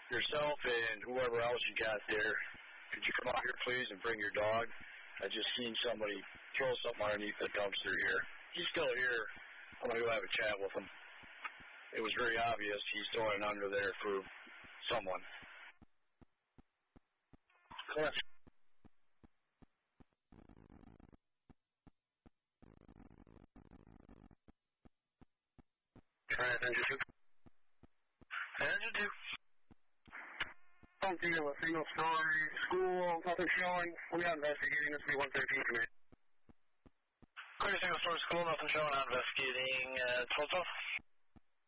yourself and whoever else you got there, could you come out here, please, and bring your dog? I just seen somebody throw something underneath the dumpster here. He's still here. I'm going to go have a chat with him. It was very obvious he's throwing it under there for someone. Cliff. Engine 2. Don't deal with single story, school, nothing showing. We're not investigating. This will be 113 for me. Clear single story school, nothing showing, not investigating. 12.